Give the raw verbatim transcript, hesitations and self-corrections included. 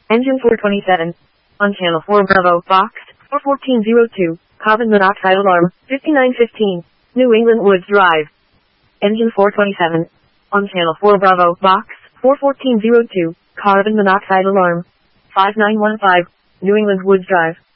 Engine four twenty-seven. On channel four Bravo, box, four fourteen oh two, carbon monoxide alarm, fifty-nine fifteen, New England Woods Drive. Engine four twenty-seven. On channel four Bravo, box, four fourteen oh two, carbon monoxide alarm, five nine one five, New England Woods Drive.